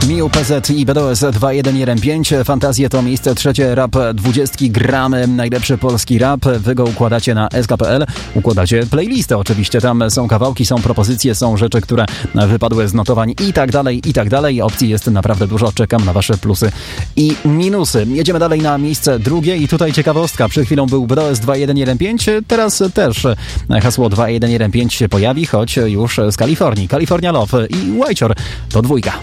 Miu, PZ i BDOS 2115. Fantazje to miejsce trzecie, rap 20. Gramy najlepszy polski rap. Wy go układacie na sk.pl. Układacie playlistę oczywiście. Tam są kawałki, są propozycje, są rzeczy, które wypadły z notowań i tak dalej, i tak dalej. Opcji jest naprawdę dużo. Czekam na wasze plusy i minusy. Jedziemy dalej na miejsce drugie i tutaj ciekawostka. Przed chwilą był BDOS 2115. Teraz też hasło 2115 się pojawi, choć już z Kalifornii. California Love i Whiteshore to dwójka.